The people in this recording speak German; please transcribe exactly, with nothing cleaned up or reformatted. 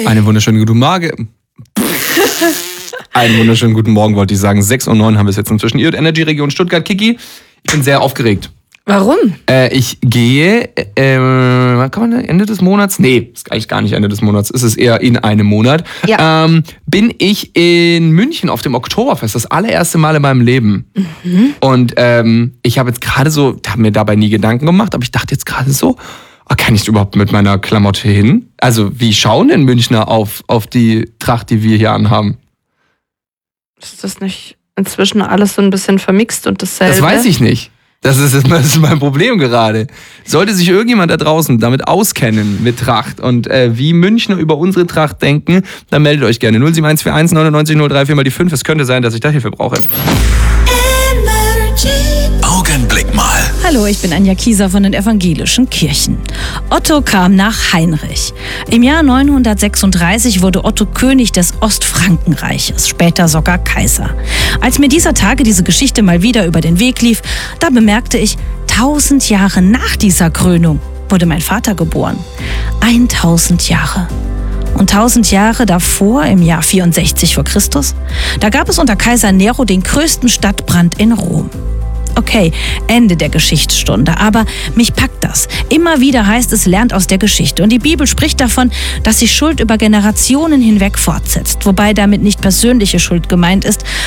Einen wunderschönen guten Morgen. Einen wunderschönen guten Morgen, wollte ich sagen. sechs Uhr neun haben wir es jetzt inzwischen. Iod Energy Region Stuttgart. Kiki, ich bin sehr aufgeregt. Warum? Äh, ich gehe, äh, wann kann man Ende des Monats? Nee, ist eigentlich gar nicht Ende des Monats. Es ist eher in einem Monat. Ja. Ähm, bin ich in München auf dem Oktoberfest. Das allererste Mal in meinem Leben. Mhm. Und ähm, ich habe jetzt gerade so, habe mir dabei nie Gedanken gemacht, aber ich dachte jetzt gerade so, oh, kann ich überhaupt mit meiner Klamotte hin? Also wie schauen denn Münchner auf, auf die Tracht, die wir hier anhaben? Ist das nicht inzwischen alles so ein bisschen vermixt und dasselbe? Das weiß ich nicht. Das ist, das ist mein Problem gerade. Sollte sich irgendjemand da draußen damit auskennen, mit Tracht und äh, wie Münchner über unsere Tracht denken, dann meldet euch gerne. null sieben eins vier eins neunundneunzig null drei vier mal die fünf. Es könnte sein, dass ich da Hilfe brauche. Augenblick mal. Hallo, ich bin Anja Kieser von den Evangelischen Kirchen. Otto kam nach Heinrich. Im Jahr neunhundertsechsunddreißig wurde Otto König des Ostfrankenreiches, später sogar Kaiser. Als mir dieser Tage diese Geschichte mal wieder über den Weg lief, da bemerkte ich, tausend Jahre nach dieser Krönung wurde mein Vater geboren. Eintausend Jahre. Und tausend Jahre davor, im Jahr vierundsechzig vor Christus, da gab es unter Kaiser Nero den größten Stadtbrand in Rom. Okay, Ende der Geschichtsstunde, aber mich packt das. Immer wieder heißt es, lernt aus der Geschichte. Und die Bibel spricht davon, dass sich Schuld über Generationen hinweg fortsetzt. Wobei damit nicht persönliche Schuld gemeint ist,